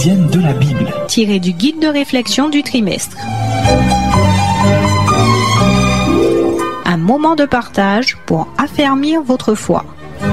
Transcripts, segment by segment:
quotidienne de la Bible. Tiré du guide de réflexion du trimestre. Un moment de partage pour affermir votre foi.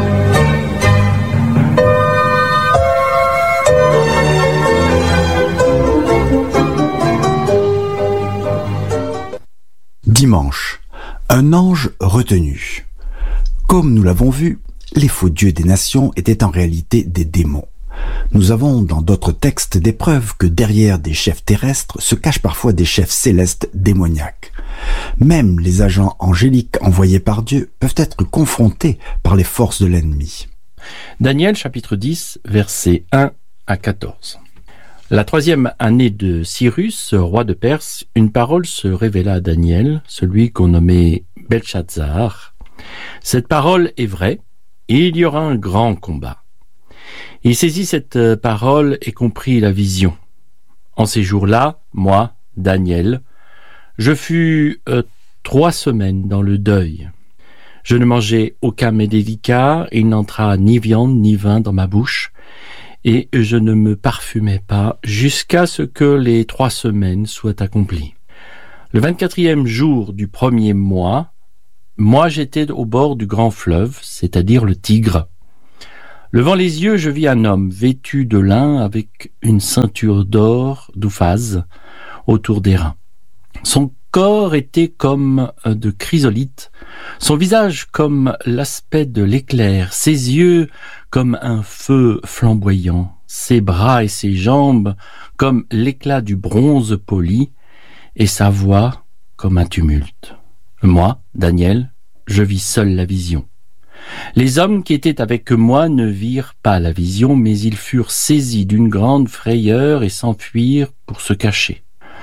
Dimanche, un ange retenu. Comme nous l'avons vu, les faux dieux des nations étaient en réalité des démons. Nous avons dans d'autres textes des preuves que derrière des chefs terrestres se cachent parfois des chefs célestes démoniaques. Même les agents angéliques envoyés par Dieu peuvent être confrontés par les forces de l'ennemi. Daniel chapitre 10, versets 1 à 14. La 3e année de Cyrus, roi de Perse, une parole se révéla à Daniel, celui qu'on nommait Belchazzar. Cette parole est vraie, et il y aura un grand combat. Il saisit cette parole et comprit la vision. En ces jours-là, moi, Daniel, je fus 3 semaines dans le deuil. Je ne mangeai aucun mets délicat, il n'entra ni viande ni vin dans ma bouche, et je ne me parfumais pas jusqu'à ce que les 3 semaines soient accomplies. Le 24e jour du 1er mois, moi j'étais au bord du grand fleuve, c'est-à-dire le Tigre. Levant les yeux, je vis un homme vêtu de lin avec une ceinture d'or d'Ouphaz autour des reins. Son corps était comme de chrysolite, son visage comme l'aspect de l'éclair, ses yeux comme un feu flamboyant, ses bras et ses jambes comme l'éclat du bronze poli, et sa voix comme un tumulte. Moi, Daniel, je vis seul la vision. Les hommes qui étaient avec moi ne virent pas la vision, mais ils furent saisis d'une grande frayeur et s'enfuirent pour se cacher.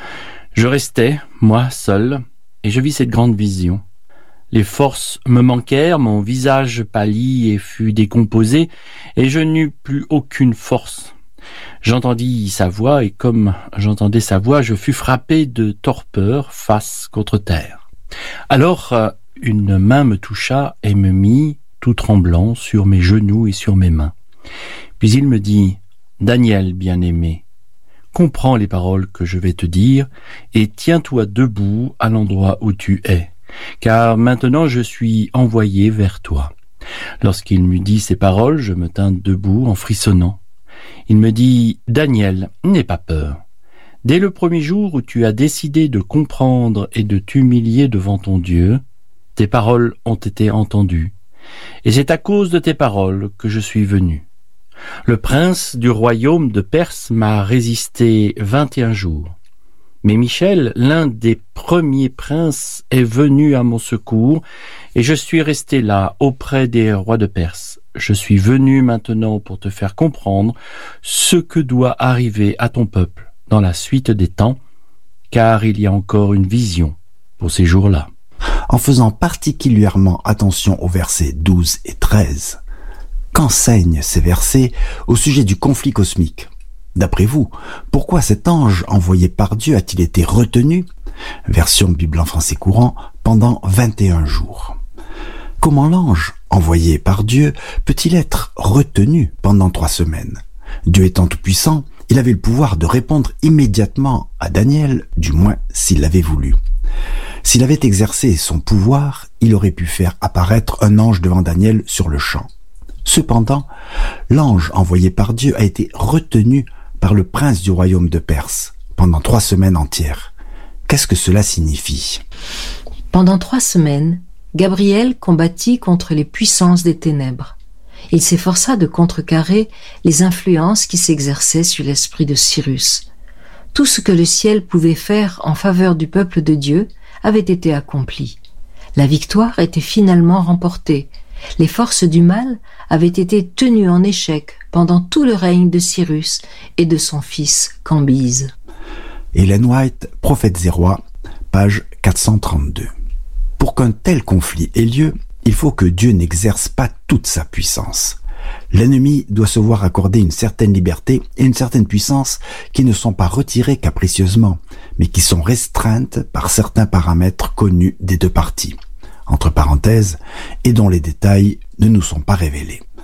Je restai, moi seul, et je vis cette grande vision. Les forces me manquèrent, mon visage pâlit et fut décomposé, et je n'eus plus aucune force. J'entendis sa voix, et comme j'entendais sa voix, je fus frappé de torpeur face contre terre. Alors une main me toucha et me mit, tout tremblant, sur mes genoux et sur mes mains. Puis il me dit, « Daniel, bien-aimé, comprends les paroles que je vais te dire et tiens-toi debout à l'endroit où tu es, car maintenant je suis envoyé vers toi. » Lorsqu'il m'eut dit ces paroles, je me tins debout en frissonnant. Il me dit, « Daniel, n'aie pas peur. Dès le premier jour où tu as décidé de comprendre et de t'humilier devant ton Dieu, tes paroles ont été entendues. Et c'est à cause de tes paroles que je suis venu. Le prince du royaume de Perse m'a résisté 21 jours. Mais Michel, l'un des premiers princes, est venu à mon secours, et je suis resté là, auprès des rois de Perse. Je suis venu maintenant pour te faire comprendre ce que doit arriver à ton peuple dans la suite des temps, car il y a encore une vision pour ces jours-là. » En faisant particulièrement attention aux versets 12 et 13. Qu'enseignent ces versets au sujet du conflit cosmique? D'après vous, pourquoi cet ange envoyé par Dieu a-t-il été retenu, version Bible en français courant, pendant 21 jours? Comment l'ange envoyé par Dieu peut-il être retenu pendant 3 semaines? Dieu étant tout-puissant, il avait le pouvoir de répondre immédiatement à Daniel, du moins s'il l'avait voulu. S'il avait exercé son pouvoir, il aurait pu faire apparaître un ange devant Daniel sur le champ. Cependant, l'ange envoyé par Dieu a été retenu par le prince du royaume de Perse pendant 3 semaines entières. Qu'est-ce que cela signifie? Pendant 3 semaines, Gabriel combattit contre les puissances des ténèbres. Il s'efforça de contrecarrer les influences qui s'exerçaient sur l'esprit de Cyrus. Tout ce que le ciel pouvait faire en faveur du peuple de Dieu avait été accompli. La victoire était finalement remportée. Les forces du mal avaient été tenues en échec pendant tout le règne de Cyrus et de son fils Cambyse. Ellen White, Prophètes et rois, page 432. Pour qu'un tel conflit ait lieu, il faut que Dieu n'exerce pas toute sa puissance. L'ennemi doit se voir accorder une certaine liberté et une certaine puissance qui ne sont pas retirées capricieusement, mais qui sont restreintes par certains paramètres connus des deux parties, entre parenthèses, et dont les détails ne nous sont pas révélés.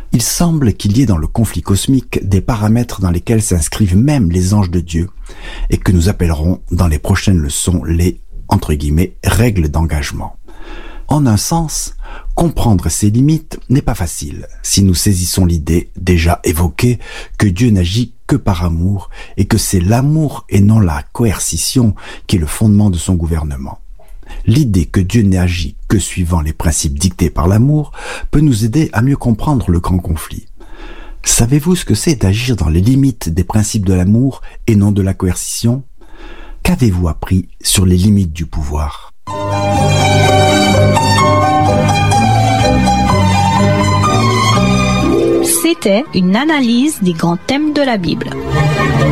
Il semble qu'il y ait dans le conflit cosmique des paramètres dans lesquels s'inscrivent même les anges de Dieu et que nous appellerons dans les prochaines leçons les, entre guillemets, règles d'engagement. En un sens, comprendre ces limites n'est pas facile si nous saisissons l'idée déjà évoquée que Dieu n'agit que par amour et que c'est l'amour et non la coercition qui est le fondement de son gouvernement. L'idée que Dieu n'agit que suivant les principes dictés par l'amour peut nous aider à mieux comprendre le grand conflit. Savez-vous ce que c'est d'agir dans les limites des principes de l'amour et non de la coercition? Qu'avez-vous appris sur les limites du pouvoir? C'était une analyse des grands thèmes de la Bible.